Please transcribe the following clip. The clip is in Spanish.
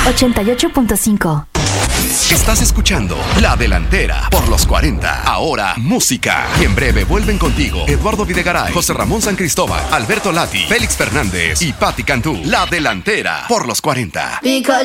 88.5. Estás escuchando La Delantera por los 40. Ahora, música. Y en breve vuelven contigo Eduardo Videgaray, José Ramón San Cristóbal, Alberto Lati, Félix Fernández y Patti Cantú. La Delantera por los 40. Because